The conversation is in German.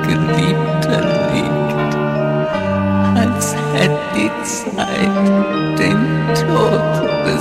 Geliebter liegt, als hätt die Zeit den Tod